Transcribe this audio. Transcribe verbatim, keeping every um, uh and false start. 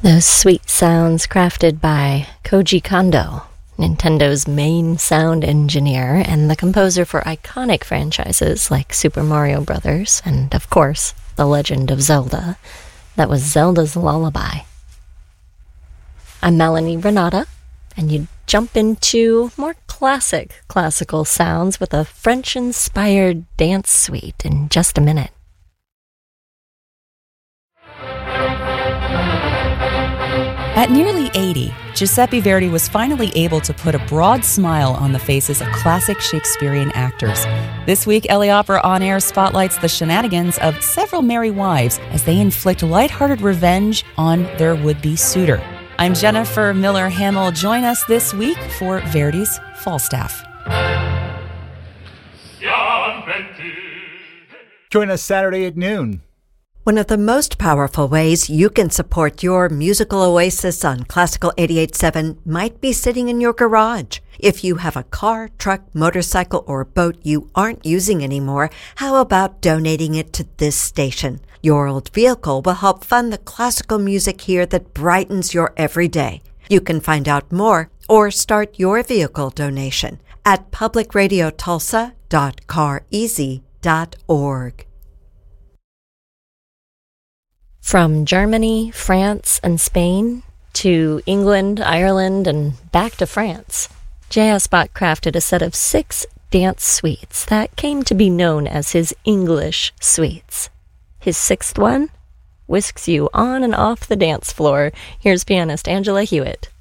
Those sweet sounds crafted by Koji Kondo, Nintendo's main sound engineer and the composer for iconic franchises like Super Mario Brothers and, of course, The Legend of Zelda. That was Zelda's Lullaby. I'm Melanie Renata, and you jump into more classic classical sounds with a French-inspired dance suite in just a minute. At nearly eighty, Giuseppe Verdi was finally able to put a broad smile on the faces of classic Shakespearean actors. This week, L A Opera On Air spotlights the shenanigans of several merry wives as they inflict lighthearted revenge on their would-be suitor. I'm Jennifer Miller Hamill. Join us this week for Verdi's Falstaff. Join us Saturday at noon. One of the most powerful ways you can support your musical oasis on Classical eighty-eight point seven might be sitting in your garage. If you have a car, truck, motorcycle, or boat you aren't using anymore, how about donating it to this station? Your old vehicle will help fund the classical music here that brightens your everyday. You can find out more or start your vehicle donation at public radio tulsa dot car easy dot org. From Germany, France, and Spain to England, Ireland, and back to France, J S. Bach crafted a set of six dance suites that came to be known as his English suites. His sixth one whisks you on and off the dance floor. Here's pianist Angela Hewitt.